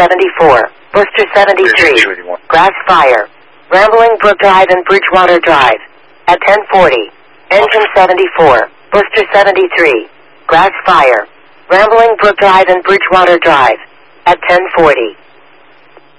74, Worcester 73, Grass Fire, Rambling Brook Drive and Bridgewater Drive, at 1040, Engine 74, Worcester 73, Grass Fire, Rambling Brook Drive and Bridgewater Drive, at 1040.